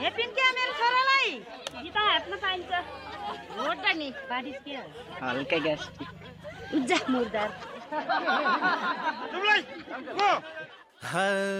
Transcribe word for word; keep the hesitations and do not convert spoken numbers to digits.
हेपिन क्या मेरो छोरालाई जिता हातमा पाइन्छ भोट नि पार्टी के हो हल्का ग्यास उज्जा मुर्दार